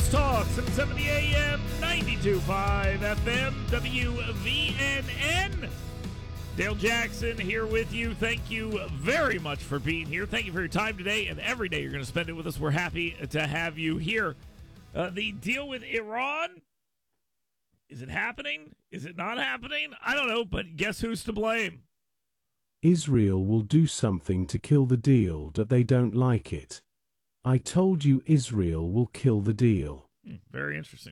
News Talk, 770 AM, 92.5 FM, WVNN. Dale Jackson here with you. Thank you very much for being here. Thank you for your time today and every day you're going to spend it with us. We're happy to have you here. The deal with Iran, is it happening? Is it not happening? I don't know, but guess who's to blame? Israel will do something to kill the deal that they don't like it. I told you Israel will kill the deal. Very interesting.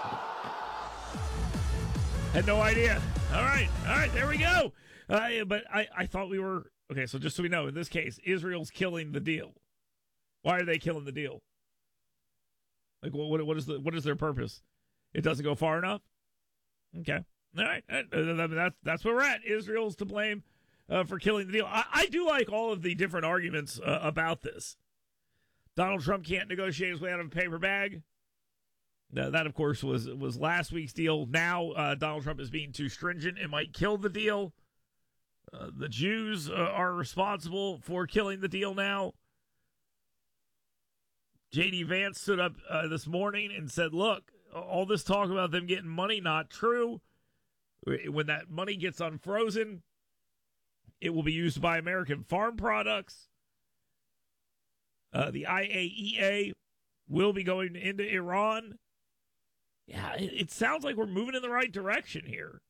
Had no idea. All right, there we go. But I thought we were... Okay, so just so we know, in this case, Israel's killing the deal. Why are they killing the deal? Like, what is their purpose? It doesn't go far enough? Okay. All right. That's where we're at. Israel's to blame for killing the deal. I do like all of the different arguments about this. Donald Trump can't negotiate his way out of a paper bag. That, of course, was last week's deal. Now, Donald Trump is being too stringent. It might kill the deal. The Jews are responsible for killing the deal now. J.D. Vance stood up this morning and said, look, all this talk about them getting money, not true. When that money gets unfrozen, it will be used to buy American farm products. The IAEA will be going into Iran. Yeah, it sounds like we're moving in the right direction here.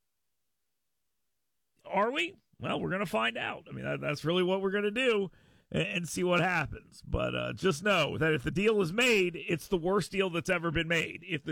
Are we? Well, we're going to find out. I mean, that's really what we're going to do and see what happens. But just know that if the deal is made, it's the worst deal that's ever been made. If the